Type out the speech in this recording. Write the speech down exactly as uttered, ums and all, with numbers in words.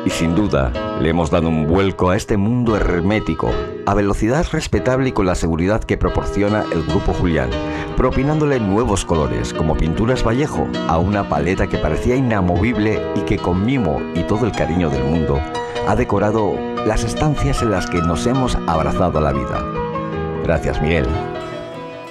Y sin duda, le hemos dado un vuelco a este mundo hermético, a velocidad respetable y con la seguridad que proporciona el Grupo Julián, propinándole nuevos colores, como Pinturas Vallejo, a una paleta que parecía inamovible y que con mimo y todo el cariño del mundo ha decorado las estancias en las que nos hemos abrazado a la vida. Gracias, Miguel.